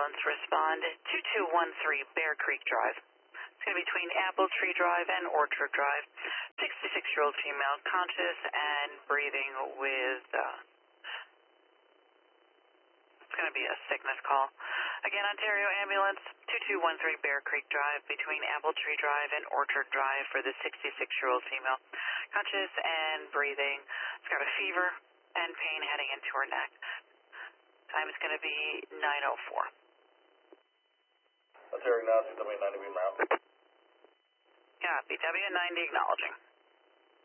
ambulance respond. 2213 Bear Creek Drive. It's going to be between Apple Tree Drive and Orchard Drive. 66-year-old female, conscious and breathing with, it's going to be a sickness call. Again, Ontario Ambulance, 2213 Bear Creek Drive, between Apple Tree Drive and Orchard Drive for the 66-year-old female, conscious and breathing. It's got a fever and pain heading into her neck. Time is going to be 9:04. Ontario now, CW90 beam route. Yeah, BW90 acknowledging.